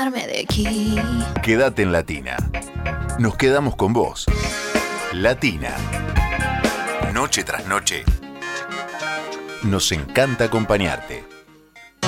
largarme de aquí. Quédate en Latina. Nos quedamos con vos. Latina. Noche tras noche. Nos encanta acompañarte.